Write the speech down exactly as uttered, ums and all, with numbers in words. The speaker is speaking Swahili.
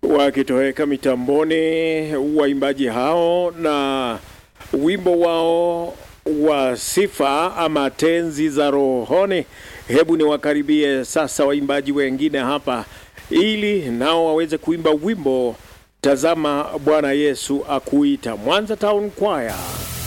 wakitoweka mitamboni waimbaji hao na wimbo wao wa sifa ama tenzi za rohoni. Hebu ni wakaribie sasa waimbaji wengine hapa ili nao waweze kuimba wimbo Tazama Bwana Yesu Akuita. Mwanza Town Choir.